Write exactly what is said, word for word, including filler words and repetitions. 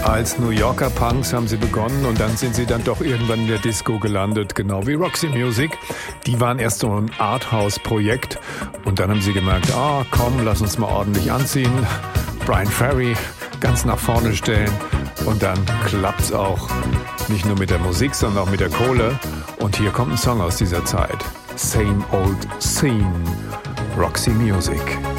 Als New Yorker Punks haben sie begonnen und dann sind sie dann doch irgendwann in der Disco gelandet, genau wie Roxy Music. Die waren erst so ein Arthouse-Projekt und dann haben sie gemerkt, ah komm, lass uns mal ordentlich anziehen, Brian Ferry ganz nach vorne stellen und dann klappt's auch. Nicht nur mit der Musik, sondern auch mit der Kohle. Und hier kommt ein Song aus dieser Zeit. Same Old Scene, Roxy Music.